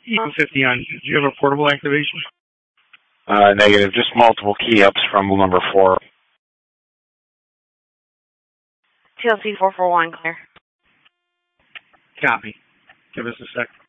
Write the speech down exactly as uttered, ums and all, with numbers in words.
E one fifty on, do you have a portable activation? Uh, negative, just multiple key ups from number four. T L C four four one, clear. Copy. Give us a sec.